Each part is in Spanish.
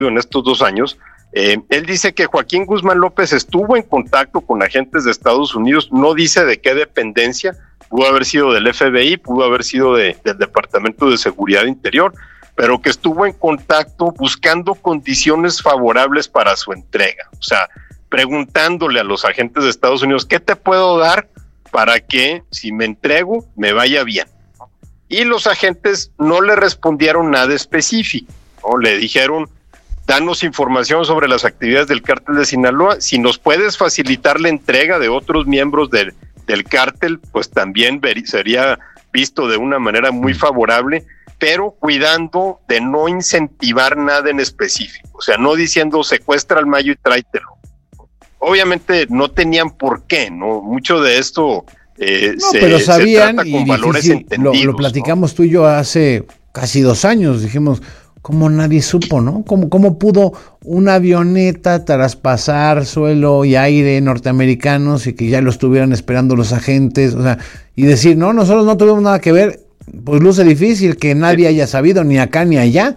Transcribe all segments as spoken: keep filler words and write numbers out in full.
en estos dos años. Eh, él dice que Joaquín Guzmán López estuvo en contacto con agentes de Estados Unidos, no dice de qué dependencia, pudo haber sido del F B I, pudo haber sido de, del Departamento de Seguridad Interior, pero que estuvo en contacto buscando condiciones favorables para su entrega, o sea, preguntándole a los agentes de Estados Unidos, ¿qué te puedo dar para que si me entrego me vaya bien? Y los agentes no le respondieron nada específico, ¿no? Le dijeron, danos información sobre las actividades del cártel de Sinaloa, si nos puedes facilitar la entrega de otros miembros del, del cártel, pues también ver, sería visto de una manera muy favorable, pero cuidando de no incentivar nada en específico, o sea, no diciendo secuestra al Mayo y tráetelo. Obviamente no tenían por qué, ¿no? Mucho de esto eh, no, se, pero sabían, se trata con y valores difícil, entendidos. Lo, lo platicamos, ¿no? Tú y yo hace casi dos años, dijimos, ¿cómo nadie supo, no? ¿Cómo, cómo pudo una avioneta traspasar suelo y aire norteamericanos y que ya lo estuvieran esperando los agentes? O sea, y decir, no, nosotros no tuvimos nada que ver, pues luce difícil que nadie haya sabido, ni acá ni allá.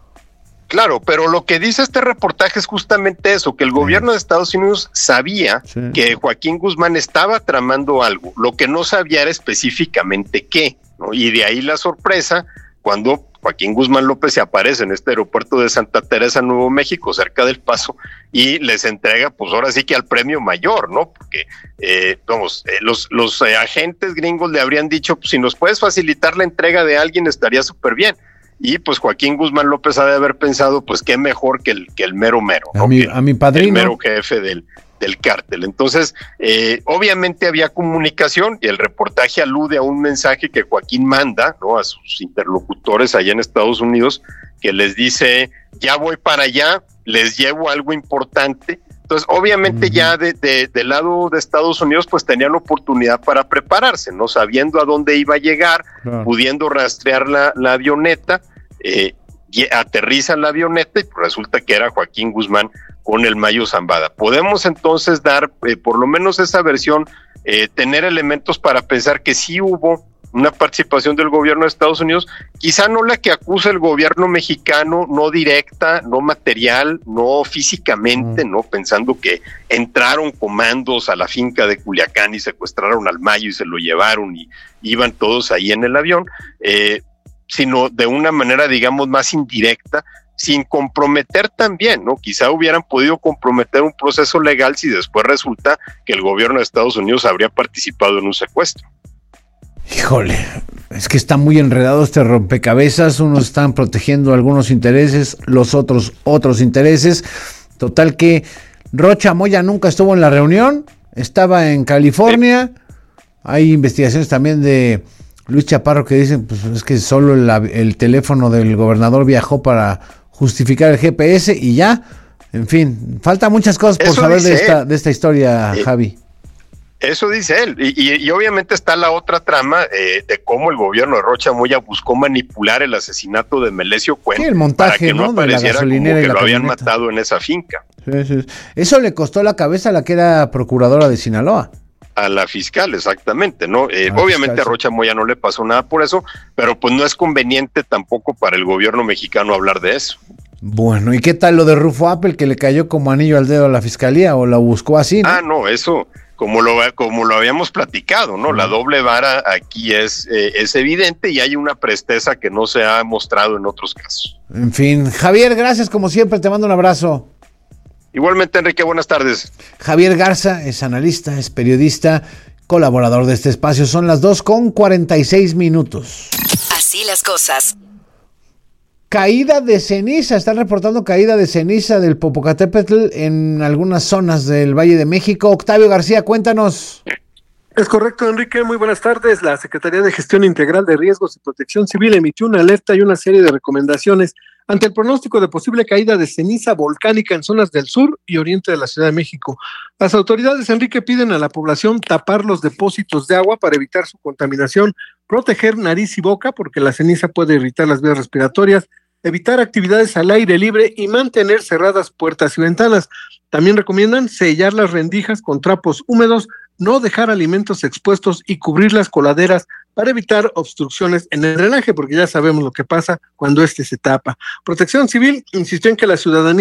Claro, pero lo que dice este reportaje es justamente eso, que el sí. gobierno de Estados Unidos sabía sí. que Joaquín Guzmán estaba tramando algo, lo que no sabía era específicamente qué, ¿no? Y de ahí la sorpresa cuando Joaquín Guzmán López se aparece en este aeropuerto de Santa Teresa, Nuevo México, cerca del Paso, y les entrega, pues ahora sí que al premio mayor, ¿no? Porque, eh, vamos, eh, los, los eh, agentes gringos le habrían dicho, pues si nos puedes facilitar la entrega de alguien estaría súper bien. Y pues Joaquín Guzmán López ha de haber pensado, pues qué mejor que el que el mero mero, ¿no? A mi, que a mi padrino. El mero jefe del, del cártel. Entonces, eh, obviamente había comunicación y el reportaje alude a un mensaje que Joaquín manda, ¿no? A sus interlocutores allá en Estados Unidos, que les dice, ya voy para allá, les llevo algo importante. Entonces, obviamente uh-huh. ya de, de, del lado de Estados Unidos, pues tenían oportunidad para prepararse, ¿no? Sabiendo a dónde iba a llegar, uh-huh. pudiendo rastrear la, la avioneta, eh, aterriza la avioneta y resulta que era Joaquín Guzmán con el Mayo Zambada. Podemos entonces dar, eh, por lo menos esa versión, eh, tener elementos para pensar que sí hubo una participación del gobierno de Estados Unidos, quizá no la que acusa el gobierno mexicano, no directa, no material, no físicamente, mm. no pensando que entraron comandos a la finca de Culiacán y secuestraron al Mayo y se lo llevaron y iban todos ahí en el avión, eh, sino de una manera, digamos, más indirecta, sin comprometer también, ¿no? Quizá hubieran podido comprometer un proceso legal si después resulta que el gobierno de Estados Unidos habría participado en un secuestro. Híjole, es que está muy enredado este rompecabezas, unos están protegiendo algunos intereses, los otros otros intereses, total que Rocha Moya nunca estuvo en la reunión, estaba en California, hay investigaciones también de Luis Chaparro que dicen, pues es que solo el, el teléfono del gobernador viajó para justificar el G P S y ya, en fin, falta muchas cosas por Eso saber de esta, de esta historia, eh. Javi. Eso dice él, y, y, y obviamente está la otra trama eh, de cómo el gobierno de Rocha Moya buscó manipular el asesinato de Melesio Cuen, sí, el montaje, para que no, ¿no? apareciera como que y lo camioneta. habían matado en esa finca. Sí, sí. Eso le costó la cabeza a la que era procuradora de Sinaloa. A la fiscal, exactamente, ¿no? Eh, a obviamente fiscal, a Rocha Moya no le pasó nada por eso, pero pues no es conveniente tampoco para el gobierno mexicano hablar de eso. Bueno, ¿y qué tal lo de Rufo Apple, que le cayó como anillo al dedo a la fiscalía o la buscó así, ¿no? Ah, no, eso... Como lo, como lo habíamos platicado, ¿no? La doble vara aquí es, eh, es evidente y hay una presteza que no se ha mostrado en otros casos. En fin, Javier, gracias como siempre, te mando un abrazo. Igualmente, Enrique, buenas tardes. Javier Garza es analista, es periodista, colaborador de este espacio. Son las dos con cuarenta y seis minutos. Así las cosas. Caída de ceniza, están reportando caída de ceniza del Popocatépetl en algunas zonas del Valle de México. Octavio García, cuéntanos. Es correcto, Enrique, muy buenas tardes. La Secretaría de Gestión Integral de Riesgos y Protección Civil emitió una alerta y una serie de recomendaciones ante el pronóstico de posible caída de ceniza volcánica en zonas del sur y oriente de la Ciudad de México. Las autoridades, Enrique, piden a la población tapar los depósitos de agua para evitar su contaminación, proteger nariz y boca porque la ceniza puede irritar las vías respiratorias, evitar actividades al aire libre y mantener cerradas puertas y ventanas. También recomiendan sellar las rendijas con trapos húmedos, no dejar alimentos expuestos y cubrir las coladeras para evitar obstrucciones en el drenaje, porque ya sabemos lo que pasa cuando este se tapa. Protección Civil insistió en que la ciudadanía